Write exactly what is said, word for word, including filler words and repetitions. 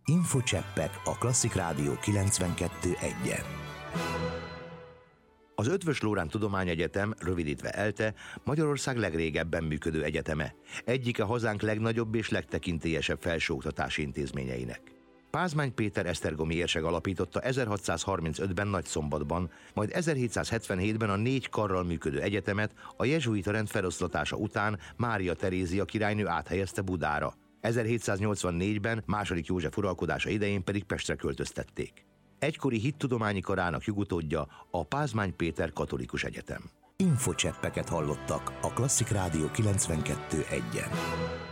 Infocseppek a Klasszik Rádió kilencvenkettő egyen. Az Eötvös Loránd Tudományegyetem, rövidítve ELTE, Magyarország legrégebben működő egyeteme. Egyike hazánk legnagyobb és legtekintélyesebb felsőoktatási intézményeinek. Pázmány Péter esztergomi érsek alapította ezerhatszázharmincötben Nagyszombatban, majd ezerhétszázhetvenhétben a négy karral működő egyetemet a jezsuita rend feloszlatása után Mária Terézia királynő áthelyezte Budára. ezerhétszáznyolcvannégyben második József uralkodása idején pedig Pestre költöztették. Egykori hittudományi karának jugutódja a Pázmány Péter Katolikus Egyetem. Infocseppeket hallottak a Klasszik Rádió kilencvenkettő egyen.